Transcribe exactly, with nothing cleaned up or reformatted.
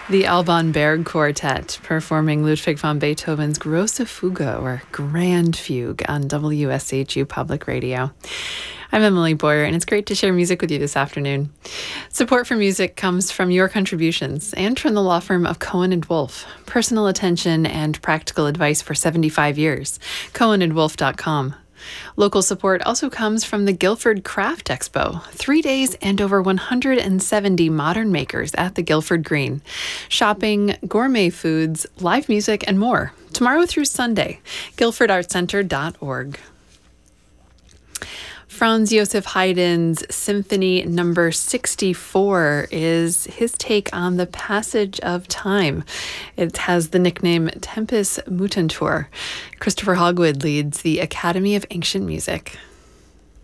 The Alban Berg Quartet performing Ludwig van Beethoven's Grosse Fuge, or Grand Fugue, on W S H U Public Radio. I'm Emily Boyer, and it's great to share music with you this afternoon. Support for music comes from your contributions and from the law firm of Cohen and Wolf. Personal attention and practical advice for seventy-five years. cohen and wolf dot com. Local support also comes from the Guilford Craft Expo. Three days and over one hundred seventy modern makers at the Guilford Green. Shopping, gourmet foods, live music, and more. Tomorrow through Sunday. guilford art center dot org. Franz Josef Haydn's Symphony Number sixty-four is his take on the passage of time. It has the nickname Tempus Mutantur. Christopher Hogwood leads the Academy of Ancient Music.